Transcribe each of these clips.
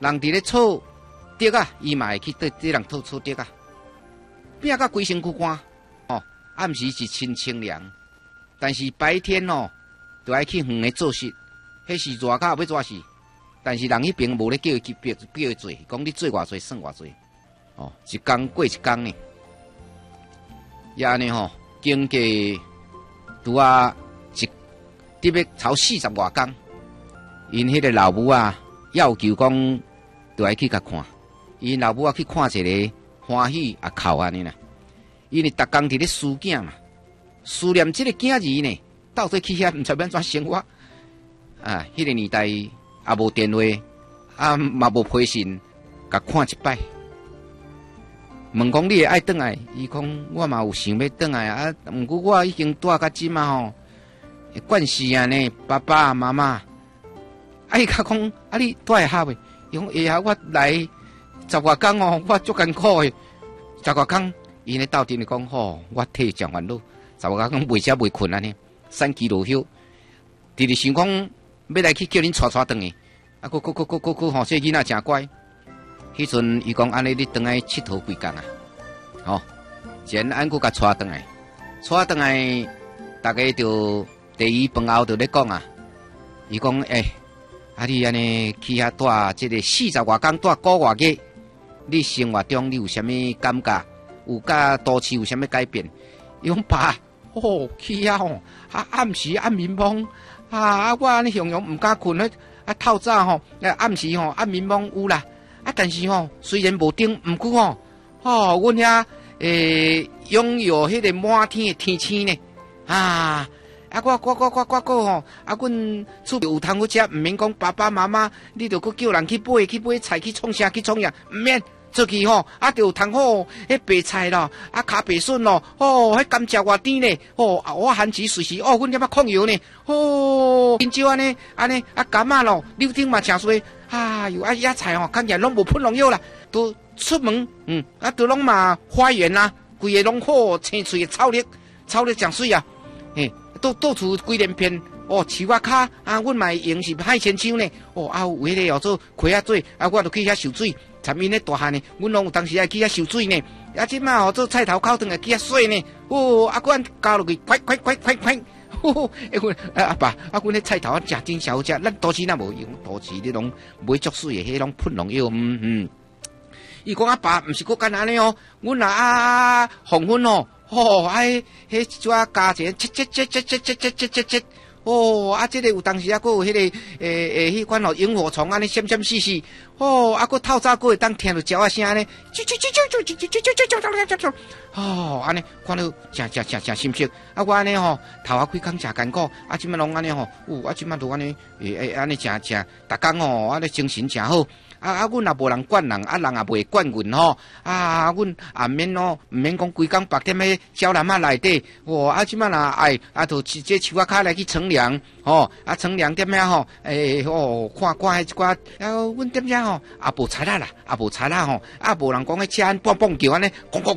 人伫咧厝竹啊，伊嘛会去对人吐厝竹啊，变甲规身躯干。哦，暗时是真清凉，但是白天哦，就爱去远诶做事，迄是热到要热死。但是人迄边无咧叫伊去叫伊做，讲你做偌济算偌济。哦，一工过一工呢，也安尼吼，经过拄啊一得要超40外工，因迄个老母啊要求讲，就爱去甲看。因老母啊去看一个欢喜也哭安尼啦，因为逐工伫咧思囝嘛，思念即个囝儿呢，到底去遐毋知要怎生活啊？迄个年代也无电话，啊嘛无批信，甲看一摆。问讲你会爱转来？伊讲我嘛有想要转来啊，毋过我已经住甲即嘛吼，惯势啊呢，爸爸妈妈，啊伊甲讲啊你住会合袂？伊讲会啊，我来10外工哦，我足艰苦诶，10外工，伊呢斗阵哩讲吼，我替伊讲烦恼，10外工袂食袂困安尼，散气落休，直直想讲要来去叫恁带转去，啊，佫吼，这囡仔真乖。迄阵伊讲安尼，你转来佚佗几工啊？吼、哦，前俺佫甲带转来，带转来，大家就第二饭后就咧讲啊。伊讲啊你安尼去遐住即个40外工，住个外月，你生活中你有啥物感觉？有甲都市有啥物改变？伊讲爸，去遐吼，暗时暗暝暝，我安尼形容毋敢困咧，透早吼，暗时吼暗暝暝有啦。但是吼，虽然无灯，毋过阮遐拥有迄个满天的天星呢。我吼，阮厝有通好食，毋免讲爸爸妈妈，你着佫叫人去买菜去创啥去创啥，毋免出去吼，着有通好迄白菜咯，卡白笋咯，迄甘蔗偌甜呢，我番薯随时，阮遐捌控油呢，香蕉安尼，柑仔咯，柳丁嘛诚水。野菜吼，看起来拢无喷农药啦，都出门，都拢嘛花园啦，规个拢好青翠的草绿诚水啊，到处规连片，树仔骹阮嘛用是海鲜枪呢，有迄个做葵仔水，我着去遐受水，参因咧大汉呢，阮拢有当时爱去遐受水呢，即马做菜头烤汤去遐洗呢，阮加落去，快！阿爸，阮迄菜头食真少食，咱都市那无用，都市你拢买足水的，迄拢喷农药，伊讲阿爸，毋是佫干安尼哦，阮黄昏哦，迄只加一个切，即个有当时佫有迄个迄款萤火虫安尼闪闪死，佫透早佫会当听到鸟仔声呢，安尼看到诚心切，我安尼吼头几工诚艰苦，即摆拢安尼吼，即摆都安尼安尼诚，逐工吼安尼精神诚好。阮也无人管人，人也袂管阮吼。阮也免毋免讲规工白踮喺鸟篮内底。即摆若爱就这树仔骹来去乘凉，乘凉踮遐吼，看迄一寡，阮踮遐吼，无菜啦，无菜啦吼，无人讲迄车安蹦叫安尼，咣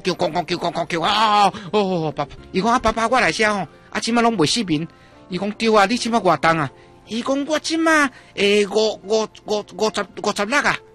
叫，爸爸，伊讲爸爸我来遮吼，即摆拢袂失眠。伊讲对啊，你即摆偌重啊？伊讲我即马56啊，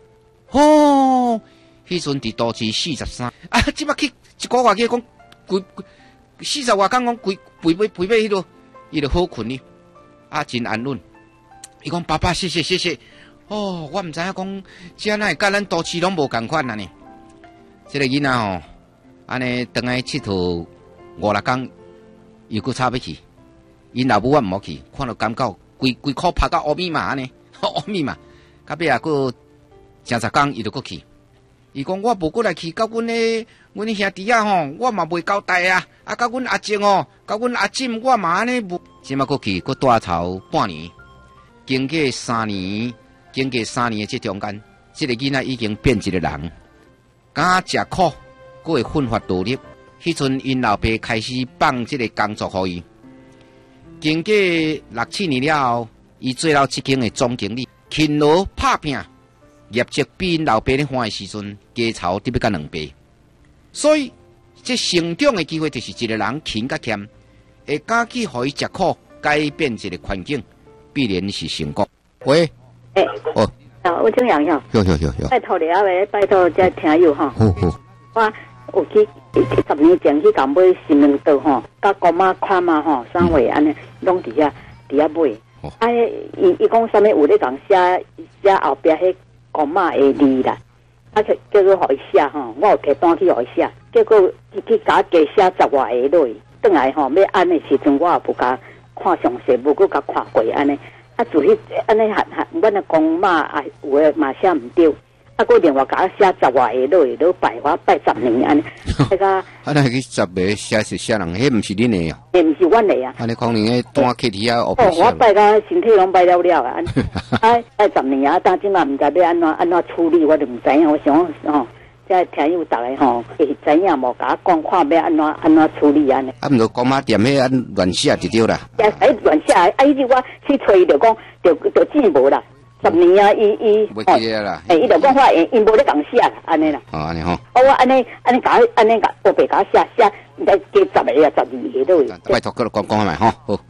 迄阵伫都市43，即马去一个月讲40外工讲陪买迄落，伊就好困哩，真安稳。伊讲爸爸谢谢，我毋知影讲遮哪会甲咱都市拢无共款啊呢？即个囡仔吼，安尼倒来佚佗5-6工，又佫差要去，因老母我毋好去，看到感觉。规箍拍到乌密码呢，乌密码，到尾佫10工伊就佫去。伊讲我无过来去，甲阮兄弟吼，我嘛袂交代啊。甲阮阿静甲阮阿婶，我嘛安尼无。即马佫去，佫带头半年，经过3年的这中间，这个囡仔已经变一个人，敢食苦，佫会奋发努力。迄阵因老爸开始放这个工作互伊。经过6-7年了后，伊做了这间的总经理，勤劳拍拼，业绩比因老爸咧欢的时阵，加操得要甲2倍。所以，这成长的机会就是一个人勤甲俭，会敢去互伊食苦，改变一个环境，必然是成功。喂， 啊，我这样哈。 有。 拜托你啊，拜托这听友哈。 好。 我有去10年前去甲买新闻刀吼，甲姑妈看嘛吼，三位安尼拢伫遐买。啊，伊讲啥物有咧讲写后壁迄姑妈的字啦，啊叫做互伊写吼，我有摕单去互伊写，结果去甲加写10外个落去，转来吼要按的时阵，我也不甲看详细，无搁甲看过安尼。啊，自迄安尼阮的公妈啊，有诶嘛写毋对，啊，搁另外甲写10外个落去，都拜我拜10年安尼，迄个啊， 那去10个写是写人，迄毋是恁的哦， 迄毋是阮的啊， 安尼可能迄单去伫遐哦，我拜甲身体拢拜了啊，啊，拜10年啊，但即嘛毋知要安怎处理，我就毋知影，我想吼。即听友逐个吼，会知影无？甲我讲看要安怎处理安尼。 啊，毋着讲嘛，踮迄安乱写就对啦。 也使乱写，啊！伊我去找伊就讲，就见无啦。10年啊，伊袂记得啦。 伊就讲话，伊无咧共写啦，安尼啦。 哦，安尼吼。 哦，我安尼甲我白甲写，毋知加10个啊12个都有。 拜托，搁来讲下卖吼，好。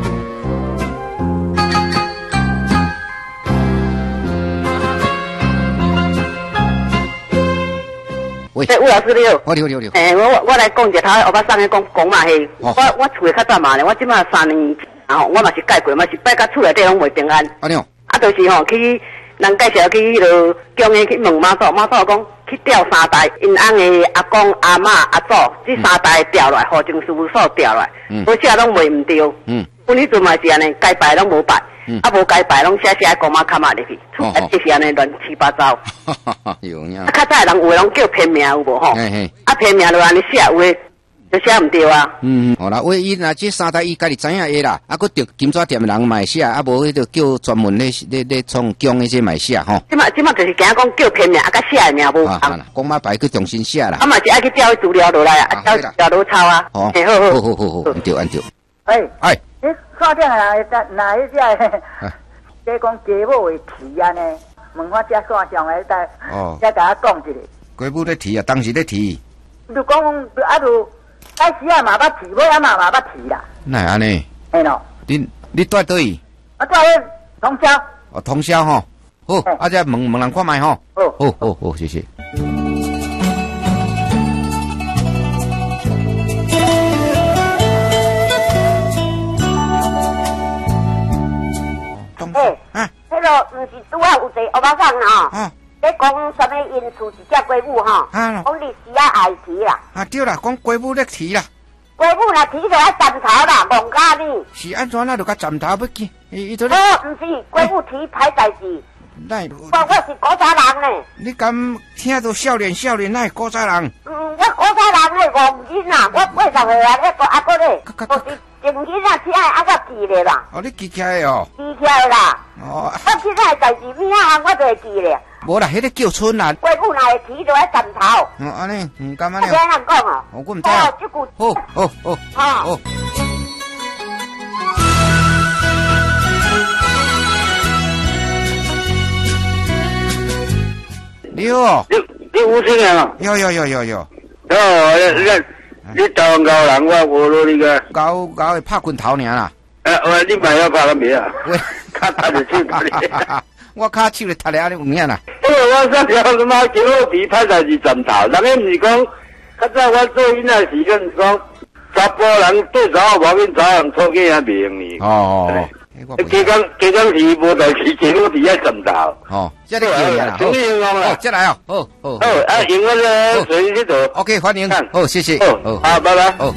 喂， 吴老师你好， 我。 我来讲一下，我把上个讲嘛嘿，我厝诶较早嘛咧，我即马3年，吼，我嘛是改过，嘛是拜甲厝内底拢袂平安。 安尼哦。 啊，就是吼去人介绍去迄落乡诶去问妈祖讲去调3代，因翁诶阿公阿嬷阿祖，这3代调落来，户政事务所调落来，好写拢袂毋对。有迄阵嘛是安尼，该拜拢无拜。啊，无该拜拢写公妈卡嘛入去，厝内底是安尼乱七八糟。 有影。 啊，较早人有诶拢叫偏名有无吼？啊，偏名就安尼写，有诶就写毋对啊。好啦，为伊若这3代伊家己知影诶啦，啊，佮着金纸店人买写，啊，无迄个叫专门咧创姜诶这买写吼。 即马就是惊讲叫偏名，啊，甲写诶名无同。 公妈牌去重新写啦。 啊嘛是爱去调资料落来啊，调落抄啊。 好，好，按对。 哎。你看定哪一只？即讲家母的啼安尼，问我遮线上的再甲我讲一下。 家母咧啼啊，当时咧啼。 就讲啊，就开始啊嘛捌啼，尾啊嘛捌啼啦。 哪会安尼？ 嘿咯。 你住倒位？ 我住咧通宵。 哦，通宵吼。好，啊，再问人看卖吼。好，谢谢。 迄个毋是拄啊有一个欧巴桑吼，咧讲什么因厝一只龟母吼，讲历史啊爱啼啦。啊对啦，讲龟母咧啼啦。 龟母若啼就爱斩头啦，戆咖哩。 是安怎啦？就甲斩头要紧，伊都咧。 毋是龟母啼歹代志。我是古早人呢。你敢听到少年，那是古早人？ 我古早人咧戆囡啊，我80岁啊，咧阿哥咧，就是前囡仔听啊，我记咧啦。 哦，你记起来哦？ 记起来啦。 哦。 我现在代志咩啊，我都会记咧。 无啦，迄个叫春啦。 龟母若会啼就爱斩头。 安尼，敢安尼。 这样讲哦。 我唔知啊。 这句。 好。你好， 你有青年啊？ 有。 你台湾高人，我无落你个。 高会拍拳头尔啦。 你买要拍个咩啊？卡打就手打你。 我卡手咧踢咧，你有影啦？ 我上条他妈叫我比拍才是枕头，人家毋是讲，较早我做囡仔时阵是讲，查甫人对查某无紧，查某人错计也袂用哩。 哦。 加工是无代志，叫我比遐枕头。 哦，这里叫你啦。好，再来哦。好。 用我个随去做。 OK， 欢迎。好，谢谢。 好，拜拜。 好。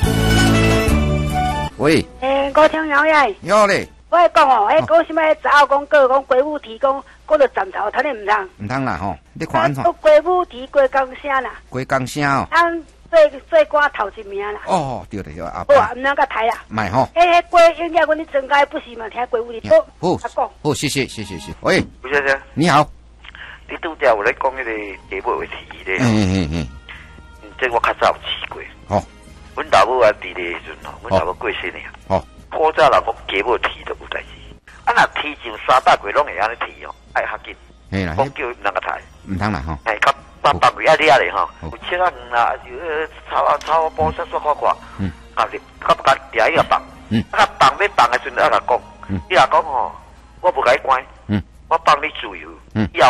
喂。 我听晓耶。 有咧。 我讲哦，讲什么查某讲个讲龟母啼讲，讲着斩头，他哩唔通。 唔通啦吼，你看安怎？ 龟母啼龟公声啦。 龟公声哦。 做歌头一名啦。 哦，对了啊。 好啊，唔能甲抬啦。 卖吼。 迄龟应该阮咧增加不是嘛？听龟母啼。 好，谢谢。喂， 吴先生， 你好。 你拄则有咧讲迄个家母的啼咧。这我较早有试过。 好。 阮老母啊，伫咧时阵吼，阮老母过身咧。 哦。 古早人讲家母啼都有代志。啊，若啼上300岁拢会安尼啼哦，爱较紧。 嘿啦。 讲叫人个抬。 唔通啦吼。 较8月啊咧吼，有切啊鱼啦，炒煲刷看。甲掠伊个放。啊放要放的时阵啊甲讲，你若讲吼，我无甲伊关。 我帮你自由，以后